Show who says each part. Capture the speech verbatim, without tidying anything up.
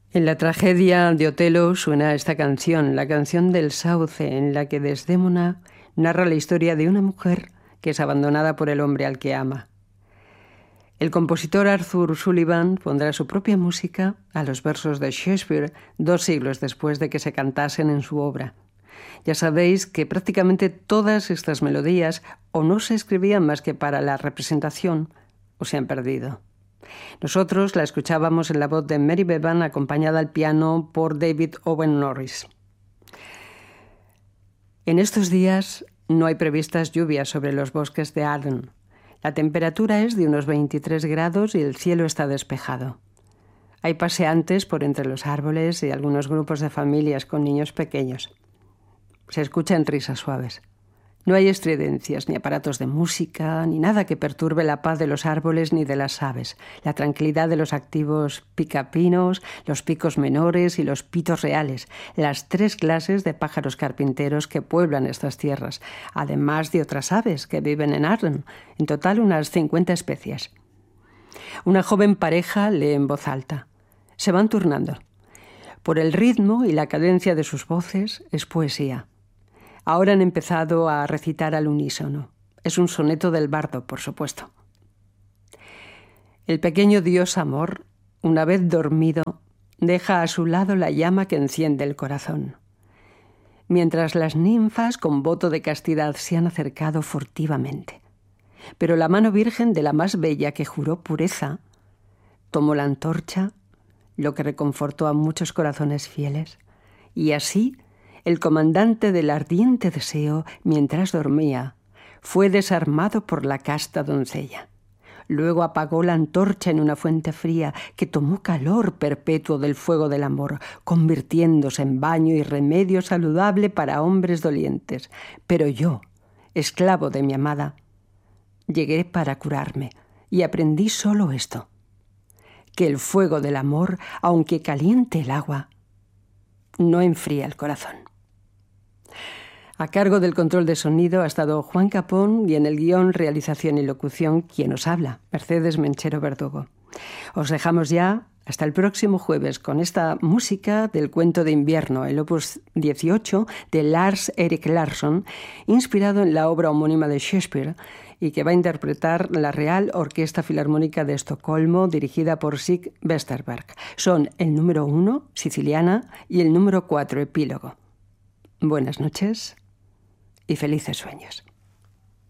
Speaker 1: En la tragedia de Otelo suena esta canción, la canción del sauce, en la que Desdémona narra la historia de una mujer que es abandonada por el hombre al que ama. El compositor Arthur Sullivan pondrá su propia música a los versos de Shakespeare dos siglos después de que se cantasen en su obra. Ya sabéis que prácticamente todas estas melodías o no se escribían más que para la representación o se han perdido. Nosotros la escuchábamos en la voz de Mary Bevan, acompañada al piano por David Owen Norris. En estos días no hay previstas lluvias sobre los bosques de Arden. La temperatura es de unos veintitrés grados y el cielo está despejado. Hay paseantes por entre los árboles y algunos grupos de familias con niños pequeños. Se escuchan risas suaves. No hay estridencias, ni aparatos de música, ni nada que perturbe la paz de los árboles ni de las aves, la tranquilidad de los activos picapinos, los picos menores y los pitos reales, las tres clases de pájaros carpinteros que pueblan estas tierras, además de otras aves que viven en Arden, en total unas cincuenta especies. Una joven pareja lee en voz alta. Se van turnando. Por el ritmo y la cadencia de sus voces es poesía. Ahora han empezado a recitar al unísono. Es un soneto del bardo, por supuesto. El pequeño dios amor, una vez dormido, deja a su lado la llama que enciende el corazón. Mientras las ninfas con voto de castidad se han acercado furtivamente. Pero la mano virgen de la más bella que juró pureza tomó la antorcha, lo que reconfortó a muchos corazones fieles, y así el comandante del ardiente deseo, mientras dormía, fue desarmado por la casta doncella. Luego apagó la antorcha en una fuente fría que tomó calor perpetuo del fuego del amor, convirtiéndose en baño y remedio saludable para hombres dolientes. Pero yo, esclavo de mi amada, llegué para curarme y aprendí solo esto: que el fuego del amor, aunque caliente el agua, no enfría el corazón. A cargo del control de sonido ha estado Juan Capón y en el guión, realización y locución, quien os habla, Mercedes Menchero Verdugo. Os dejamos ya hasta el próximo jueves con esta música del cuento de invierno, el opus dieciocho de Lars Erik Larsson, inspirado en la obra homónima de Shakespeare y que va a interpretar la Real Orquesta Filarmónica de Estocolmo, dirigida por Sig Westerberg. Son el número uno, Siciliana, y el número cuatro, Epílogo. Buenas noches y felices sueños.